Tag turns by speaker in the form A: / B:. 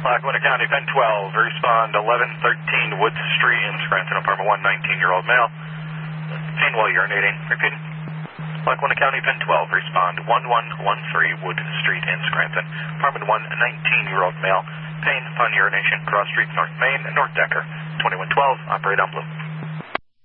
A: Lackawanna County, Penn 12, respond 1113 Woods Street in Scranton, apartment 1, 19-year-old male. Pain while urinating. Repeat. Lackawanna County, Penn 12, respond 1113 Wood Street in Scranton, apartment 1, 19-year-old male. Pain upon urination, cross streets, North Main, North Decker. 2112, operate on blue.